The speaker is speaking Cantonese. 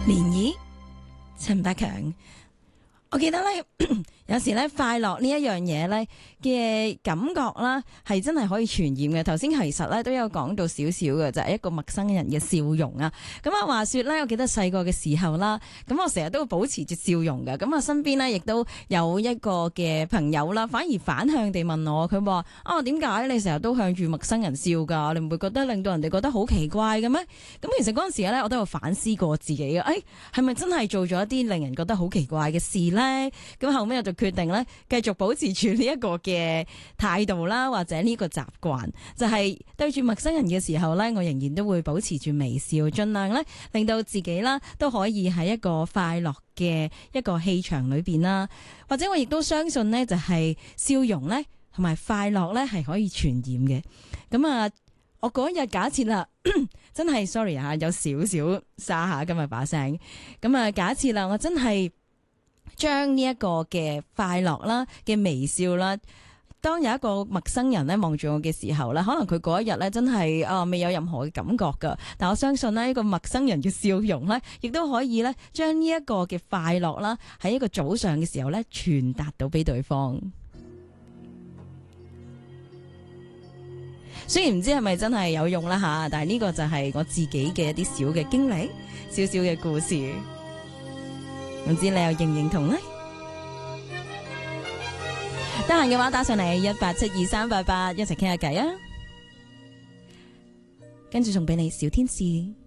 漣漪，陳百強。我記得咧，有時咧快樂呢一樣嘢咧嘅感覺啦，係真係可以傳染嘅。頭先其實咧都有講到少少嘅，就係一個陌生人嘅笑容啊。咁啊，話說咧，我記得細個嘅時候啦，咁我成日都會保持住笑容嘅。咁啊，身邊咧亦都有一個嘅朋友啦，反而反向地問我，佢話啊，點解你成日都向住陌生人笑㗎？你唔會覺得令到人哋覺得好奇怪嘅咩？咁其實嗰陣時咧，我都有反思過自己嘅，係咪真係做咗一啲令人覺得好奇怪嘅事咧？咁後尾我就決定咧，繼續保持住呢一個嘅態度啦，或者呢個習慣，就係對住陌生人嘅時候咧，我仍然都會保持住微笑，盡量咧令到自己啦都可以喺一個快樂嘅一個氣場裏邊啦。或者我亦都相信呢，就係笑容咧同埋快樂咧係可以傳染嘅。咁啊，我嗰日假設啦，真係 sorry 啊，有少少沙下今日把聲。咁啊，假設啦，我真係將呢一個嘅快樂啦嘅微笑啦，當有一個陌生人咧望住我嘅時候咧，可能佢嗰一日咧真係未有任何嘅感覺噶，但我相信呢一個陌生人嘅笑容咧，亦都可以咧將呢一個嘅快樂啦喺一個早上嘅時候咧傳達到俾對方。雖然唔知係咪真係有用啦吓，但係呢個就係我自己嘅一啲小嘅經歷，少少嘅故事。唔知你又認唔認同呢？得閒嘅話打上嚟1872388一齊傾下偈啊！跟住仲俾你小天使。